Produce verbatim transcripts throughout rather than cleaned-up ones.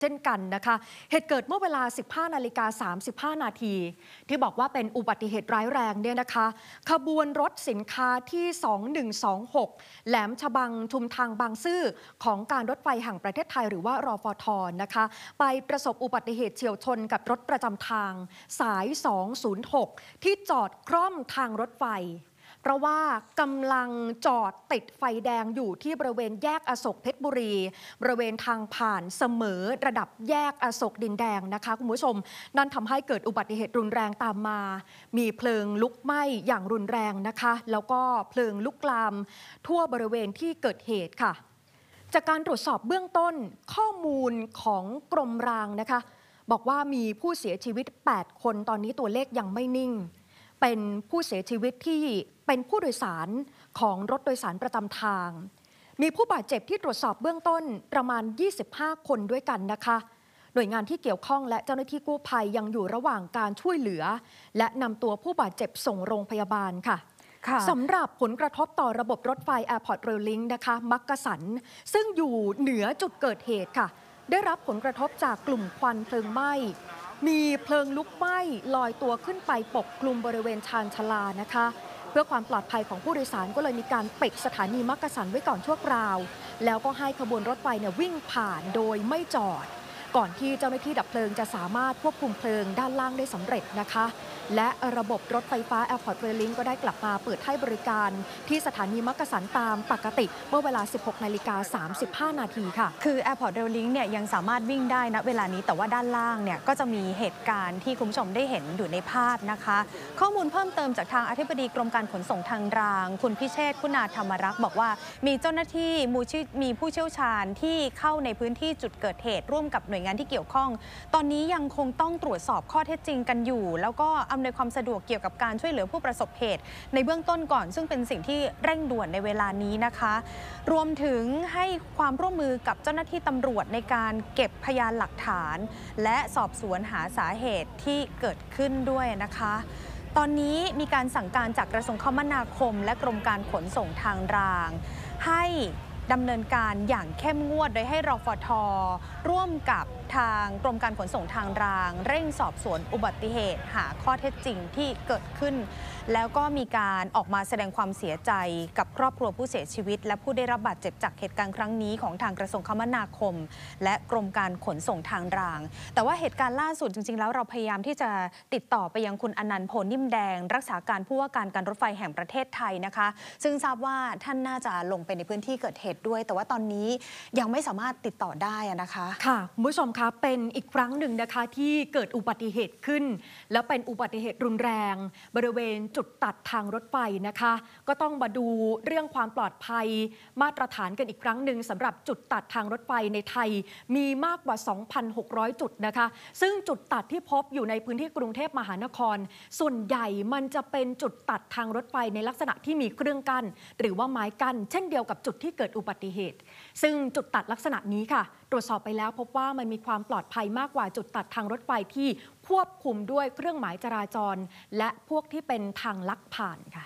เช่นกันนะคะเหตุเกิดเมื่อเวลา สิบห้านาฬิกาสามสิบห้านาทีที่บอกว่าเป็นอุบัติเหตุร้ายแรงเนี่ยนะคะขบวนรถสินค้าที่สองหนึ่งสองหกแหลมฉบังชุมทางบางซื่อของการรถไฟแห่งประเทศไทยหรือว่ารฟท.นะคะไปประสบอุบัติเหตุเฉี่ยวชนกับรถประจำทางสายสองศูนย์หกที่จอดคร่อมทางรถไฟเพราะว่ากำลังจอดติดไฟแดงอยู่ที่บริเวณแยกอโศกเพชรบุรีบริเวณทางผ่านเสมอระดับแยกอโศกดินแดงนะคะคุณผู้ชมนั่นทำให้เกิดอุบัติเหตุรุนแรงตามมามีเพลิงลุกไหม้อย่างรุนแรงนะคะแล้วก็เพลิงลุกลามทั่วบริเวณที่เกิดเหตุค่ะจากการตรวจสอบเบื้องต้นข้อมูลของกรมรางนะคะบอกว่ามีผู้เสียชีวิตแปดคนตอนนี้ตัวเลขยังไม่นิ่งเป็นผู้เสียชีวิตที่เป็นผู้โดยสารของรถโดยสารประจำทางมีผู้บาดเจ็บที่ตรวจสอบเบื้องต้นประมาณยี่สิบห้าคนด้วยกันนะคะหน่วยงานที่เกี่ยวข้องและเจ้าหน้าที่กู้ภัยยังอยู่ระหว่างการช่วยเหลือและนำตัวผู้บาดเจ็บส่งโรงพยาบาลค่ะสำหรับผลกระทบต่อระบบรถไฟ Airport Rail Link นะคะมักกะสันซึ่งอยู่เหนือจุดเกิดเหตุค่ะได้รับผลกระทบจากกลุ่มควันเพลิงไหม้มีเพลิงลุกไหม้ลอยตัวขึ้นไปปกคลุมบริเวณชานชาลานะคะเพื่อความปลอดภัยของผู้โดยสารก็เลยมีการปิดสถานีมักกะสันไว้ก่อนชั่วคราวแล้วก็ให้ขบวนรถไฟเนี่ยวิ่งผ่านโดยไม่จอดก่อนที่เจ้าหน้าที่ดับเพลิงจะสามารถควบคุมเพลิงด้านล่างได้สำเร็จนะคะและระบบรถไฟฟ้า Airport Rail Link ก็ได้กลับมาเปิดให้บริการที่สถานีมักกะสันตามปกติเมื่อเวลา สิบหกนาฬิกาสามสิบห้านาทีค่ะคือ Airport Rail Link เนี่ยยังสามารถวิ่งได้ณเวลานี้แต่ว่าด้านล่างเนี่ยก็จะมีเหตุการณ์ที่คุณผู้ชมได้เห็นอยู่ในภาพนะคะข้อมูลเพิ่มเติมจากทางอธิบดีกรมการขนส่งทางรางคุณพิเชษฐ์คุณาธรรมรักษ์บอกว่ามีเจ้าหน้าที่มีผู้เชี่ยวชาญที่เข้าในพื้นที่จุดเกิดเหตุร่วมกับหน่วยงานที่เกี่ยวข้องตอนนี้ยังคงต้องตรวจสอบข้อเท็จจริงกันอยู่แล้วก็อำนวยความสะดวกเกี่ยวกับการช่วยเหลือผู้ประสบเหตุในเบื้องต้นก่อนซึ่งเป็นสิ่งที่เร่งด่วนในเวลานี้นะคะรวมถึงให้ความร่วมมือกับเจ้าหน้าที่ตำรวจในการเก็บพยานหลักฐานและสอบสวนหาสาเหตุที่เกิดขึ้นด้วยนะคะตอนนี้มีการสั่งการจากกระทรวงคมนาคมและกรมการขนส่งทางรางให้ดำเนินการอย่างเข้มงวดโดยให้รฟท.ร่วมกับทางกรมการขนส่งทางรางเร่งสอบสวนอุบัติเหตุหาข้อเท็จจริงที่เกิดขึ้นแล้วก็มีการออกมาแสดงความเสียใจกับครอบครัวผู้เสียชีวิตและผู้ได้รับบาดเจ็บจากเหตุการณ์ครั้งนี้ของทางกระทรวงคมนาคมและกรมการขนส่งทางรางแต่ว่าเหตุการณ์ล่าสุดจริงๆแล้วเราพยายามที่จะติดต่อไปยังคุณอนันต์ โพนิ่มแดงรักษาการผู้ว่าการการรถไฟแห่งประเทศไทยนะคะซึ่งทราบว่าท่านน่าจะลงไปในพื้นที่เกิดเหตุด้วยแต่ว่าตอนนี้ยังไม่สามารถติดต่อได้นะคะค่ะคุณผู้ชมคะเป็นอีกครั้งหนึ่งนะคะที่เกิดอุบัติเหตุขึ้นแล้วเป็นอุบัติเหตุรุนแรงบริเวณจุดตัดทางรถไฟนะคะก็ต้องมาดูเรื่องความปลอดภัยมาตรฐานกันอีกครั้งหนึ่งสำหรับจุดตัดทางรถไฟในไทยมีมากกว่า สองพันหกร้อย จุดนะคะซึ่งจุดตัดที่พบอยู่ในพื้นที่กรุงเทพมหานครส่วนใหญ่มันจะเป็นจุดตัดทางรถไฟในลักษณะที่มีเครื่องกั้นหรือว่าไม้กั้นเช่นเดียวกับจุดที่เกิดอุบัติเหตุซึ่งจุดตัดลักษณะนี้ค่ะตรวจสอบไปแล้วพบว่ามันมีความปลอดภัยมากกว่าจุดตัดทางรถไฟที่ควบคุมด้วยเครื่องหมายจราจรและพวกที่เป็นทางลักผ่านค่ะ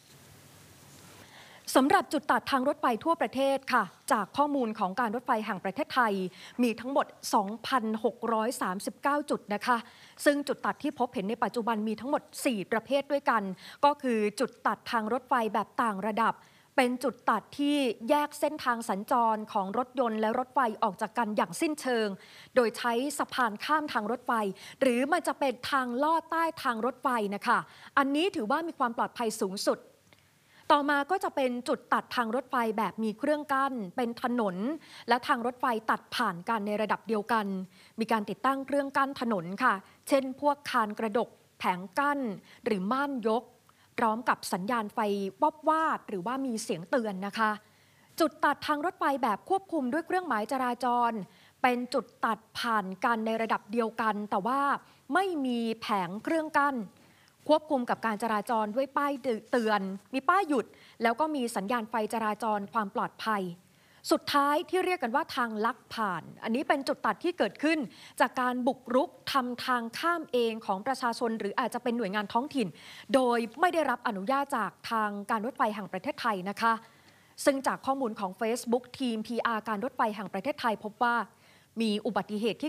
สำหรับจุดตัดทางรถไฟทั่วประเทศค่ะจากข้อมูลของการรถไฟแห่งประเทศไทยมีทั้งหมด สองพันหกร้อยสามสิบเก้า จุดนะคะซึ่งจุดตัดที่พบเห็นในปัจจุบันมีทั้งหมดสี่ประเภทด้วยกันก็คือจุดตัดทางรถไฟแบบต่างระดับเป็นจุดตัดที่แยกเส้นทางสัญจรของรถยนต์และรถไฟออกจากกันอย่างสิ้นเชิงโดยใช้สะพานข้ามทางรถไฟหรือมันจะเป็นทางลอดใต้ทางรถไฟนะคะอันนี้ถือว่ามีความปลอดภัยสูงสุดต่อมาก็จะเป็นจุดตัดทางรถไฟแบบมีเครื่องกั้นเป็นถนนและทางรถไฟตัดผ่านกันในระดับเดียวกันมีการติดตั้งเครื่องกั้นถนนค่ะเช่นพวกคานกระดกแผงกั้นหรือม่านยกพร้อมกับสัญญาณไฟวอบวาบหรือว่ามีเสียงเตือนนะคะจุดตัดทางรถไฟแบบควบคุมด้วยเครื่องหมายจราจรเป็นจุดตัดผ่านกันในระดับเดียวกันแต่ว่าไม่มีแผงเครื่องกั้นควบคุมกับการจราจรด้วยป้ายเตือนมีป้ายหยุดแล้วก็มีสัญญาณไฟจราจรความปลอดภัยสุดท้ายที่เรียกกันว่าทางลักผ่านอันนี้เป็นจุดตัดที่เกิดขึ้นจากการบุกรุกทำทางข้ามเองของประชาชนหรืออาจจะเป็นหน่วยงานท้องถิ่นโดยไม่ได้รับอนุญาตจากทางการรถไฟแห่งประเทศไทยนะคะซึ่งจากข้อมูลของ Facebook ทีม พี อาร์ การรถไฟแห่งประเทศไทยพบว่ามีอุบัติเหตุที่